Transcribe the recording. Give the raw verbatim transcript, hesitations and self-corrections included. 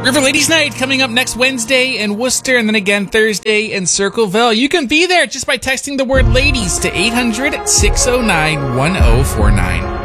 River Ladies Night coming up next Wednesday in Worcester, and then again Thursday in Circleville. You can be there just by texting the word ladies to eight hundred, six oh nine, one oh four nine.